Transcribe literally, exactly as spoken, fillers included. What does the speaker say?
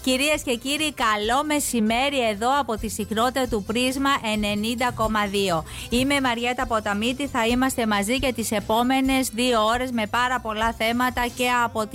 Κυρίες και κύριοι, καλό μεσημέρι εδώ από τη συχνότητα του Πρίσμα ενενήντα κόμμα δύο. Είμαι η Μαριέτα Ποταμίτη, θα είμαστε μαζί για τις επόμενες δύο ώρες με πάρα πολλά θέματα και από